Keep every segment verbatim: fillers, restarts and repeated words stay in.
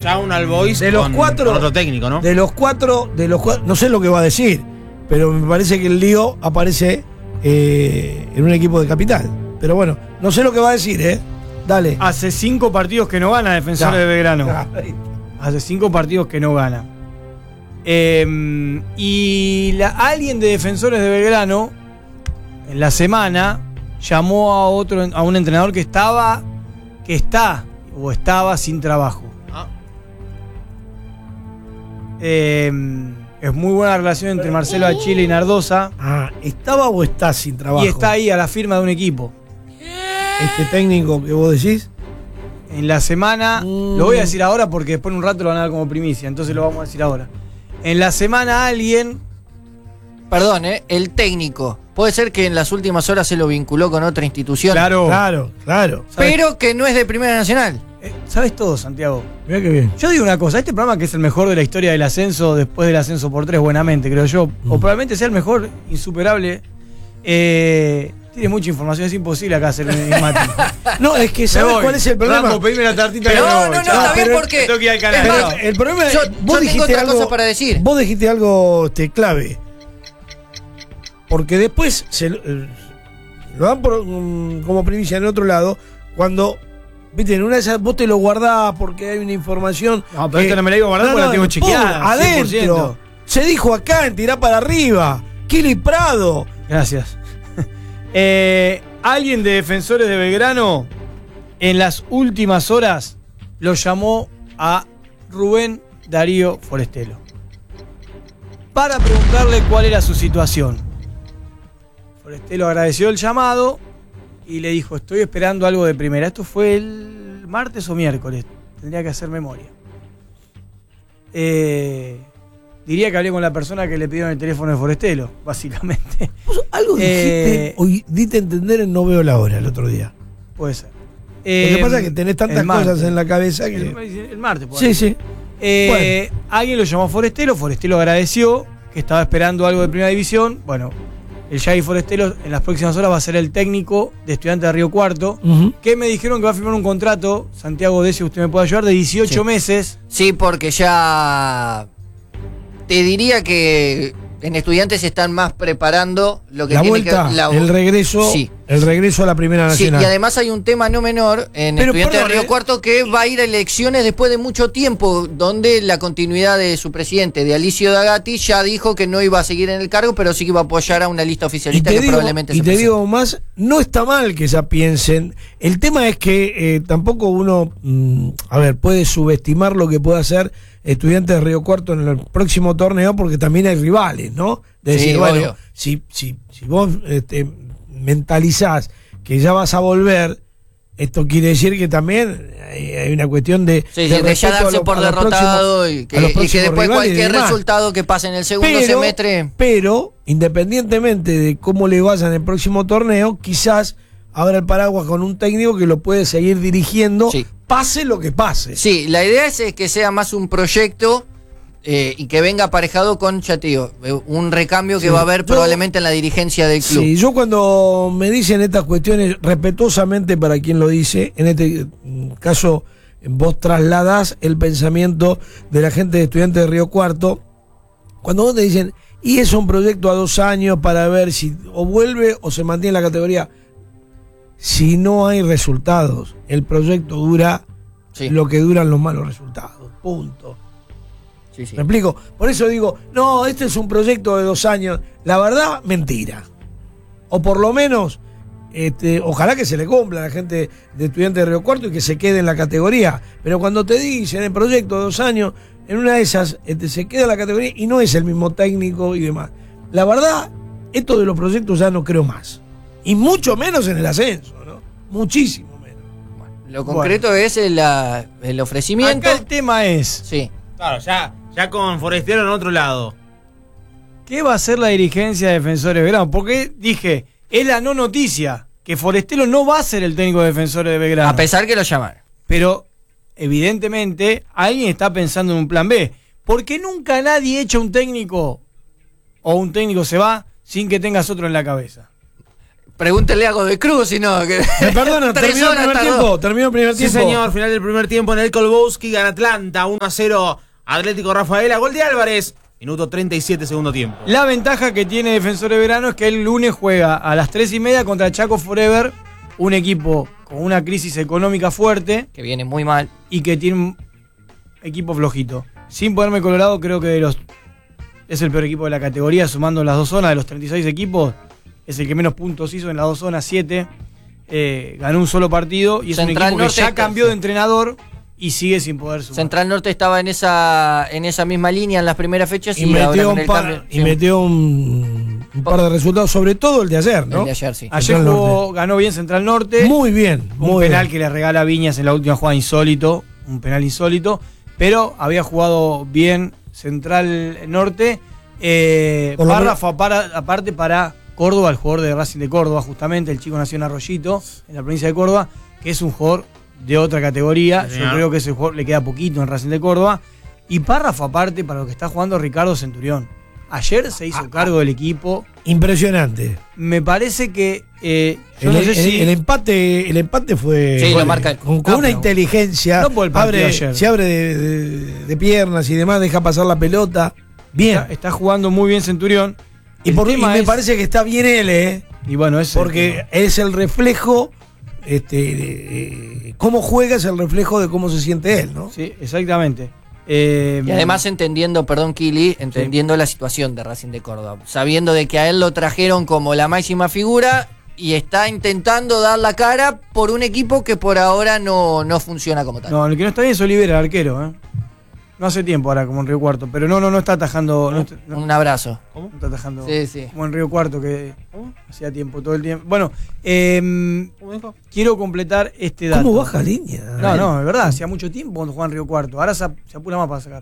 ya un All Boys de los con, cuatro, con otro técnico, ¿no? De los cuatro, de los cuatro, no sé lo que va a decir, pero me parece que el lío aparece eh, en un equipo de capital. Pero bueno, no sé lo que va a decir, ¿eh? Dale. Hace cinco partidos que no gana Defensores Ya. de Belgrano. Ya. Hace cinco partidos que no gana. Eh, y la, alguien de Defensores de Belgrano, en la semana, llamó a otro, a un entrenador que estaba, que está o estaba sin trabajo. Ah. Eh, es muy buena relación entre Marcelo Achille y Nardosa. Ah, ¿estaba o está sin trabajo? Y está ahí a la firma de un equipo. Este técnico que vos decís. En la semana, Mm. lo voy a decir ahora porque después en un rato lo van a dar como primicia, entonces lo vamos a decir ahora. En la semana alguien, Perdón, ¿eh? El técnico. Puede ser que en las últimas horas se lo vinculó con otra institución. claro, Claro, claro. ¿sabes? Pero que no es de Primera Nacional. Eh, ¿sabes todo, Santiago? Mirá qué bien. Yo digo una cosa, este programa que es el mejor de la historia del ascenso, después del ascenso por tres, buenamente, creo yo, Mm. o probablemente sea el mejor, insuperable, eh, tiene mucha información, es imposible acá hacer un mate. No, es que ¿sabes cuál es el problema? Rambo, pedime la tartita Pero que me no, voy, no, no, chao. está bien pero- porque. tengo que ir al canal. es Pero más, el problema es yo, vos yo tengo dijiste otra algo, cosa para decir. Vos dijiste algo este, clave. Porque después se, eh, lo dan por, mm, como primicia en otro lado, cuando, viste, en una de esas vos te lo guardás porque hay una información. No, pero esto no me la digo guardar porque la tengo pum, chequeada, cien por ciento. adentro. Se dijo acá en Tirá para Arriba. Kili Prado. Gracias. Eh, alguien de Defensores de Belgrano en las últimas horas lo llamó a Rubén Darío Forestelo para preguntarle cuál era su situación. Forestelo agradeció el llamado y le dijo: estoy esperando algo de primera. Esto fue el martes o miércoles, tendría que hacer memoria. Eh, diría que hablé con la persona que le pidieron el teléfono de Forestelo, básicamente. Vos algo dijiste, Eh, hoy diste a entender en No Veo la Hora el otro día. Puede ser. Lo que Eh, pasa es que tenés tantas el martes. cosas en la cabeza que. El, el martes, por Sí, ahí. sí. Eh, Alguien lo llamó a Forestelo, Forestelo agradeció que estaba esperando algo de Primera División. Bueno, el Jair Forestelo en las próximas horas va a ser el técnico de Estudiantes de Río Cuarto, Ujú. que me dijeron que va a firmar un contrato, Santiago Decio, usted me puede ayudar, de dieciocho Sí. meses. Sí, porque ya. Te diría que en Estudiantes están más preparando lo que La tiene vuelta, que. La, el regreso, Sí. el regreso a la Primera Sí, Nacional. y además hay un tema no menor en Pero, Estudiantes perdón, de Río eh. Cuarto que va a ir a elecciones después de mucho tiempo, donde la continuidad de su presidente, de Alicio D'Agati, ya dijo que no iba a seguir en el cargo, pero sí que iba a apoyar a una lista Y oficialista te, que digo, probablemente y se te presente. digo más, no está mal que ya piensen. El tema es que eh, tampoco uno, mm, a ver, puede subestimar lo que puede hacer Estudiantes de Río Cuarto en el próximo torneo, porque también hay rivales, ¿no? De Sí, decir, bueno, obvio. si, si, si vos este, mentalizás que ya vas a volver, esto quiere decir que también hay, hay una cuestión de. Sí, de sí, de ya respeto a darse lo- por a los derrotado próximos- y que, a los y que próximos después rivales y cualquier demás. resultado que pase en el segundo Pero, semestre. pero, independientemente de cómo le vaya en el próximo torneo, quizás abra el paraguas con un técnico que lo puede seguir dirigiendo, Sí. pase lo que pase. Sí, la idea es eh, que sea más un proyecto eh, y que venga aparejado con, ya te digo, eh, un recambio que Sí. va a haber Yo- probablemente en la dirigencia del club. Sí, yo cuando me dicen estas cuestiones, respetuosamente para quien lo dice, en este mm, caso vos trasladás el pensamiento de la gente de Estudiantes de Río Cuarto, cuando vos te dicen, y es un proyecto a dos años para ver si o vuelve o se mantiene en la categoría, si no hay resultados, el proyecto dura Sí, lo que duran los malos resultados, punto. sí, sí. ¿Me explico? Por eso digo, no, este es un proyecto de dos años. La verdad, mentira. O por lo menos, este, ojalá que se le cumpla a la gente de Estudiantes de Río Cuarto y que se quede en la categoría. Pero cuando te dicen el proyecto de dos años, en una de esas este, se queda en la categoría y no es el mismo técnico y demás. La verdad, esto de los proyectos ya no creo más. Y mucho menos en el ascenso, ¿no? Muchísimo menos. Lo concreto es el, la- el ofrecimiento. Acá el tema es, Sí. Claro, ya, ya con Forestero en otro lado. ¿qué va a hacer la dirigencia de Defensores de Belgrano? Porque dije, es la no noticia, que Forestelo no va a ser el técnico de Defensores de Belgrano. A pesar que lo llamaron. Pero, evidentemente, alguien está pensando en un plan B. Porque nunca nadie echa un técnico o un técnico se va sin que tengas otro en la cabeza. Pregúntele a Godoy Cruz, si no. Que Me perdona, tres terminó el horas primer tardó. tiempo. Terminó el primer Sí, tiempo. señor, final del primer tiempo en el Kolbowski, gana Atlanta, uno a cero, Atlético Rafaela, gol de Álvarez, minuto treinta y siete, segundo tiempo. La ventaja que tiene Defensor de Belgrano es que el lunes juega a las tres y media contra Chaco Forever, un equipo con una crisis económica fuerte Que viene muy mal. y que tiene un equipo flojito. Sin ponerme colorado, creo que de los es el peor equipo de la categoría, sumando las dos zonas de los treinta y seis equipos. Es el que menos puntos hizo en las dos zonas, siete. Eh, ganó un solo partido y es Central un equipo que Norte ya está- cambió de entrenador y sigue sin poder sumar. Central Norte estaba en esa en esa misma línea en las primeras fechas y, Y ahora metió, con un el par, cambio. y sí, metió un, un par de resultados, sobre todo el de ayer, ¿no? el de ayer, sí. Ayer Central jugó, Norte. ganó bien Central Norte. Muy bien. un muy penal bien. que le regala Viñas en la última jugada, insólito. Un penal insólito. Pero había jugado bien Central Norte. Eh, Por lo párrafo apara- aparte para Córdoba, el jugador de Racing de Córdoba, justamente. El chico nació en Arroyito, en la provincia de Córdoba, que es un jugador de otra categoría. Sí, Yo señor. creo que ese jugador le queda poquito en Racing de Córdoba. Y párrafo aparte para lo que está jugando Ricardo Centurión. Ayer se hizo Ah, cargo del equipo. Impresionante. Me parece que. eh, yo El, no sé el- si. el empate, el empate fue Sí, lo con- marca él. con, con No, una pero- inteligencia. no por el partido abre, ayer. se abre de, de- de piernas y demás, deja pasar la pelota. Bien. Está, está jugando muy bien Centurión. y El por- y tema me es- parece que está bien él, ¿eh? Y bueno, es Porque es el reflejo. Este, de- cómo juega es el reflejo de cómo se siente él, ¿no? Sí, exactamente. Eh, Y además entendiendo, perdón Kili, entendiendo la situación de Racing de Córdoba, sabiendo de que a él lo trajeron como la máxima figura y está intentando dar la cara por un equipo que por ahora no, no funciona como tal. no, el que no está bien es Olivera, el arquero. ¿eh? No hace tiempo ahora como en Río Cuarto, pero no, no, no está atajando. No, está- no- Un abrazo. no está atajando Sí, sí. como en Río Cuarto, que hacía tiempo, todo el tiempo. Bueno, eh, quiero completar este dato. ¿Cómo baja línea? No, no, es verdad, hacía mucho tiempo cuando jugaba en Río Cuarto. Ahora se, ap- se apura más para sacar.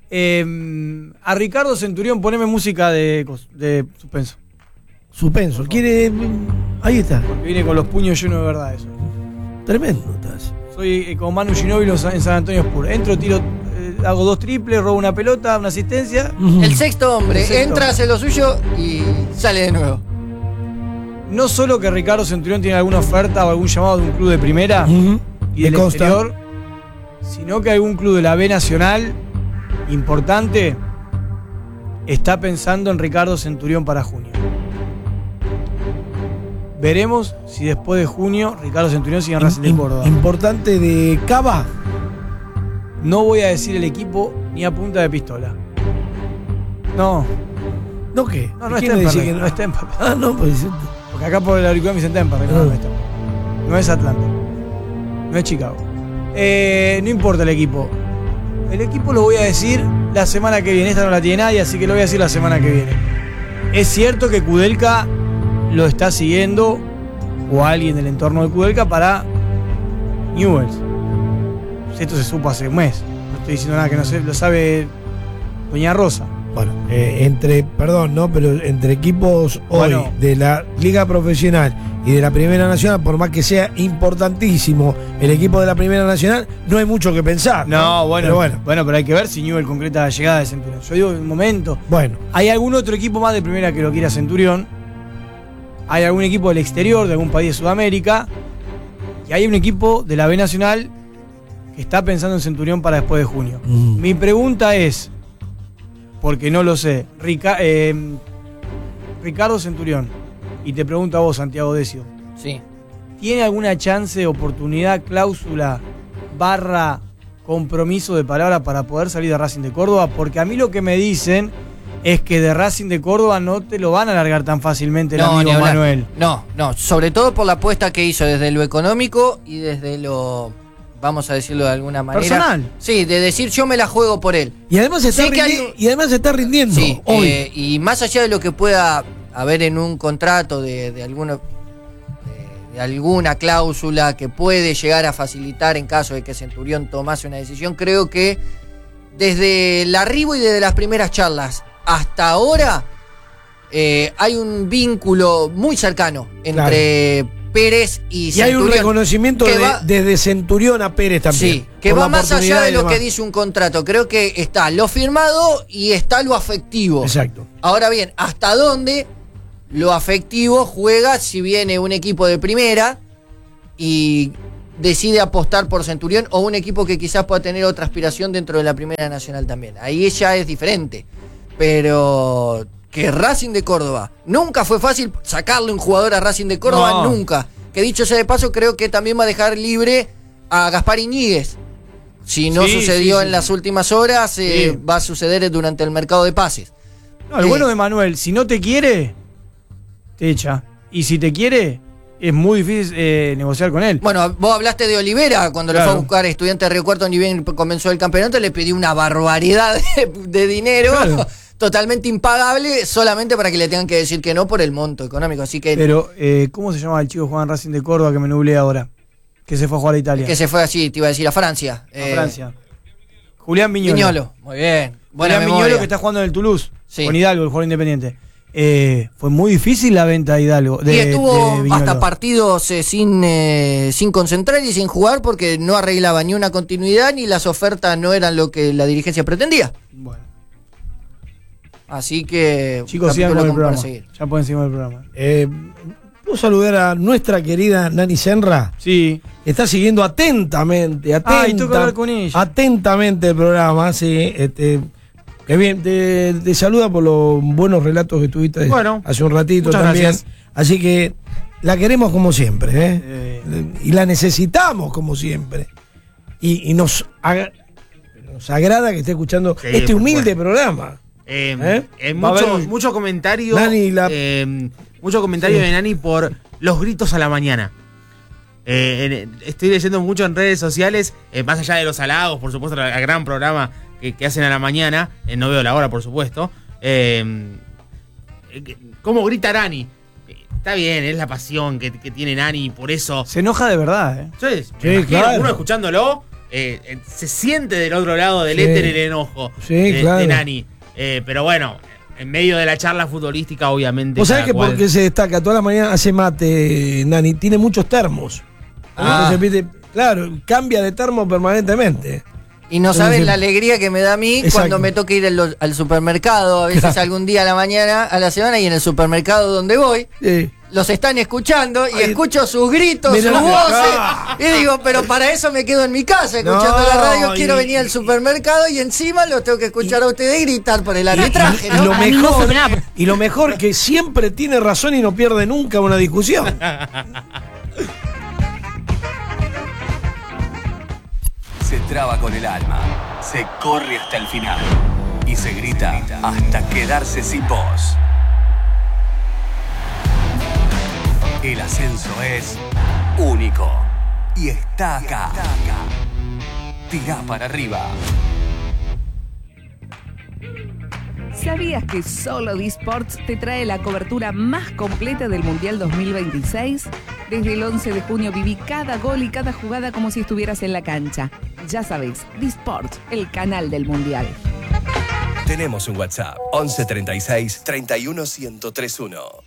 Eh, a Ricardo Centurión, poneme música de, cos- de suspenso. Suspenso. Quiere. Ahí está. Porque viene con los puños llenos de verdad eso. Tremendo estás. Soy eh, como Manu Ginóbili en San Antonio Spur. Entro, tiro, eh, hago dos triples, robo una pelota, una asistencia. Ujú. El sexto hombre El sexto entra, hombre. hace lo suyo y sale de nuevo. No solo que Ricardo Centurión tiene alguna oferta o algún llamado de un club de primera Ujú. y Me del consta. exterior, sino que algún club de la B Nacional importante está pensando en Ricardo Centurión para junio. Veremos si después de junio Ricardo Centurión sigue en Racing de Im- Córdoba. Importante de Cava. No voy a decir el equipo ni a punta de pistola. No, ¿No qué? no, no ¿Quién está me en dice Temperley, que no está en Temperley. Ah, no, pues. Porque acá por el auricular me dicen Temperley, no, Ah. no es Temperley. No es Atlanta. No es Chicago. Eh, no importa el equipo. El equipo lo voy a decir la semana que viene. Esta no la tiene nadie, así que lo voy a decir la semana que viene. Es cierto que Kudelka lo está siguiendo, o alguien del entorno de Kudelka, para Newells. Esto se supo hace un mes. No estoy diciendo nada que no se, lo sabe Doña Rosa. Bueno, eh, entre, perdón, ¿no? Pero entre equipos hoy Bueno. de la Liga Profesional y de la Primera Nacional, por más que sea importantísimo el equipo de la Primera Nacional, no hay mucho que pensar. No, bueno, Pero bueno. bueno, Bueno, pero hay que ver si Newell concreta la llegada de Centurión. Yo digo, en un momento. bueno. ¿Hay algún otro equipo más de primera que lo quiera Centurión? ¿Hay algún equipo del exterior, de algún país de Sudamérica? Y hay un equipo de la B Nacional que está pensando en Centurión para después de junio. Mm. Mi pregunta es, porque no lo sé, Rica- eh, Ricardo Centurión, y te pregunto a vos, Santiago Decio, Sí. ¿tiene alguna chance, oportunidad, cláusula, barra, compromiso de palabra para poder salir de Racing de Córdoba? Porque a mí lo que me dicen es que de Racing de Córdoba no te lo van a largar tan fácilmente el No, ni amigo hablar. Manuel. No, no, sobre todo por la apuesta que hizo desde lo económico y desde lo, vamos a decirlo de alguna manera. Personal. Sí, de decir yo me la juego por él. Y además se está, Sí que hay rindi- un- y además se está rindiendo Sí, hoy. eh, y más allá de lo que pueda haber en un contrato de, de alguna de, de alguna cláusula que puede llegar a facilitar en caso de que Centurión tomase una decisión, creo que desde el arribo y desde las primeras charlas hasta ahora eh, hay un vínculo muy cercano entre Pérez y, y hay un Centurión, reconocimiento que de- va- desde Centurión a Pérez también. Sí, que por va la más allá oportunidad de y lo demás. que dice un contrato. Creo que está lo firmado y está lo afectivo. Exacto. Ahora bien, ¿hasta dónde lo afectivo juega si viene un equipo de primera y decide apostar por Centurión o un equipo que quizás pueda tener otra aspiración dentro de la Primera Nacional también. Ahí ya es diferente. Pero que Racing de Córdoba, nunca fue fácil sacarle un jugador a Racing de Córdoba, No. nunca. Que dicho sea de paso, creo que también va a dejar libre a Gaspar Iñiguez. Si no Sí, sucedió sí, en sí. las últimas horas, eh, Sí. va a suceder durante el mercado de pases. No, el Eh, bueno de Manuel, si no te quiere, te echa. Y si te quiere, es muy difícil eh, negociar con él. Bueno, vos hablaste de Olivera cuando Claro. le fue a buscar Estudiantes de Río Cuarto ni bien comenzó el campeonato, le pidió una barbaridad de, de dinero, Claro. totalmente impagable, solamente para que le tengan que decir que no por el monto económico. Así que, Pero, eh, ¿cómo se llama el chico Juan Racing de Córdoba que me nublé ahora? Que se fue a jugar a Italia. que se fue así, te iba a decir, a Francia. a Eh, Francia. Julián Viñolo. Viñolo. Muy bien. Buena Julián memoria. Viñolo que está jugando en el Toulouse. Sí. Con Hidalgo, el jugador independiente. Eh, fue muy difícil la venta de Hidalgo. De, y estuvo de Viñolo. hasta partidos eh, sin, eh, sin concentrar y sin jugar porque no arreglaba ni una continuidad ni las ofertas no eran lo que la dirigencia pretendía. Bueno. Así que... Chicos, sigan con el capítulo como para programa. seguir. Ya pueden seguir con el programa. Eh, ¿Puedo saludar a nuestra querida Nani Senra? Sí. Que está siguiendo atentamente, atenta, Ay, tengo que hablar con ella. atentamente el programa, sí. Este, que bien, te, te saluda por los buenos relatos que tuviste Bueno, hace un ratito muchas también. gracias. Así que la queremos como siempre, ¿eh? Eh, Y la necesitamos como siempre. Y, y nos, agra- nos agrada que esté escuchando Sí, este por humilde supuesto. programa. Eh, ¿Eh? eh, Va a mucho, haber- mucho comentario. Nani, la- eh, mucho comentario Sí. de Nani por los gritos a la mañana. Eh, en- estoy leyendo mucho en redes sociales, eh, más allá de los halagos, por supuesto, el gran programa que, que hacen a la mañana. Eh, no veo la hora, por supuesto. Eh, eh, ¿Cómo grita Nani? Eh, Está bien, es la pasión que, que tiene Nani, por eso. se enoja de verdad, ¿eh? Yo, me Sí, imagino, claro. uno escuchándolo, eh, eh, se siente del otro lado del Sí. éter el enojo Sí, de, claro. de Nani. Eh, pero bueno, en medio de la charla futbolística, obviamente. ¿Vos sabés cada que cual- por qué se destaca? Toda la mañana hace mate, Nani. Tiene muchos termos. Ah. Entonces, viste, claro, cambia de termo permanentemente. Y no Sí, sabes sí. la alegría que me da a mí Exacto. cuando me toca ir al, al supermercado, a veces Claro. algún día a la mañana, a la semana, y en el supermercado donde voy, Sí. los están escuchando y Ay, escucho sus gritos, mirá sus la- voces. Ah. Y digo, pero para eso me quedo en mi casa escuchando No, la radio, quiero y- venir al supermercado y encima los tengo que escuchar a ustedes gritar por el arbitraje, Y ¿no? lo A mí no mejor, se me da. y lo mejor que siempre tiene razón y no pierde nunca una discusión. Se traba con el alma, se corre hasta el final y se grita hasta quedarse sin voz. El ascenso es único y está acá. Tirá para arriba. ¿Sabías que solo Disports te trae la cobertura más completa del Mundial dos mil veintiséis? Desde el once de junio viví cada gol y cada jugada como si estuvieras en la cancha. Ya sabés, Disports, el canal del Mundial. Tenemos un WhatsApp once treinta y seis treinta y uno ciento treinta y uno.